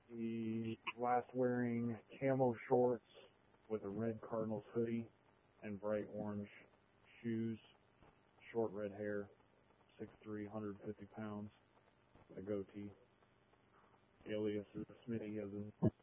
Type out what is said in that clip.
He's last wearing camo shorts with a red Cardinals hoodie and bright orange shoes, short red hair, 6'3", 150 pounds, a goatee. Alias is Smitty, as in